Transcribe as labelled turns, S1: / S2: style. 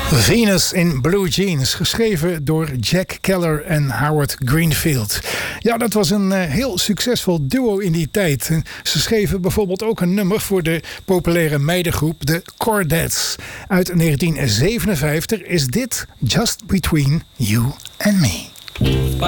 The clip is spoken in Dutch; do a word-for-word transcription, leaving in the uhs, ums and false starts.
S1: Venus in Blue Jeans, geschreven door Jack Keller en Howard Greenfield. Ja, dat was een uh, heel succesvol duo in die tijd. Ze schreven bijvoorbeeld ook een nummer voor de populaire meidengroep de Chordettes. Uit negentien zevenenvijftig is dit Just Between You and Me.